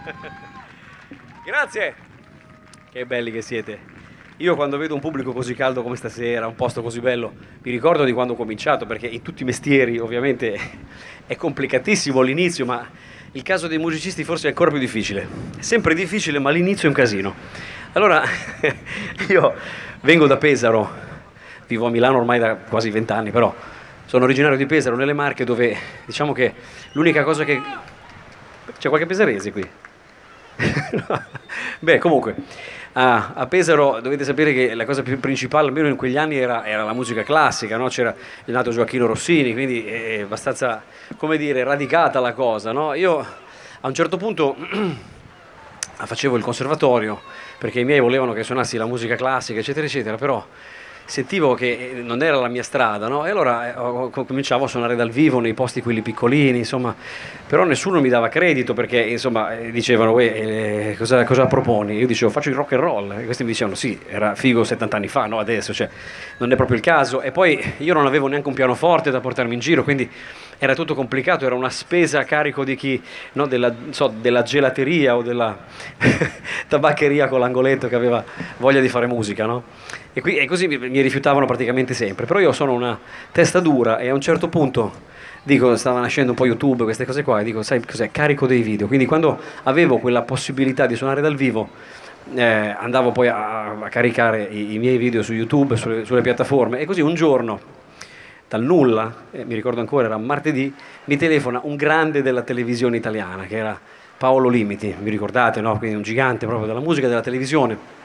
Grazie. Che belli che siete. Io quando vedo un pubblico così caldo come stasera, un posto così bello, mi ricordo di quando ho cominciato, perché in tutti i mestieri ovviamente è complicatissimo l'inizio, ma il caso dei musicisti forse è ancora più difficile. È sempre difficile, ma l'inizio è un casino. Allora, io vengo da Pesaro, vivo a Milano ormai da quasi 20 anni, però sono originario di Pesaro, nelle Marche, dove diciamo che l'unica cosa che... C'è qualche pesarese qui? No. Beh, comunque, a Pesaro dovete sapere che la cosa più principale, almeno in quegli anni, era la musica classica, no? C'era è nato Gioacchino Rossini, quindi è abbastanza, come dire, radicata la cosa, no? Io a un certo punto facevo il conservatorio perché i miei volevano che suonassi la musica classica, eccetera, eccetera, però sentivo che non era la mia strada, no? E allora cominciavo a suonare dal vivo nei posti quelli piccolini, insomma, però nessuno mi dava credito perché, insomma, dicevano, cosa proponi? Io dicevo, faccio il rock and roll, e questi mi dicevano, sì, era figo 70 anni fa, no? Adesso, cioè, non è proprio il caso. E poi io non avevo neanche un pianoforte da portarmi in giro, quindi era tutto complicato, era una spesa a carico di chi, no, della gelateria o della tabaccheria con l'angoletto che aveva voglia di fare musica, no? E così mi rifiutavano praticamente sempre. Però io sono una testa dura e a un certo punto, dico, stava nascendo un po' YouTube, queste cose qua, e dico, sai cos'è? Carico dei video. Quindi quando avevo quella possibilità di suonare dal vivo, andavo poi a caricare i miei video su YouTube, sulle piattaforme, e così un giorno dal nulla, mi ricordo ancora, era martedì, mi telefona un grande della televisione italiana, che era Paolo Limiti, vi ricordate, no? Quindi un gigante proprio della musica e della televisione.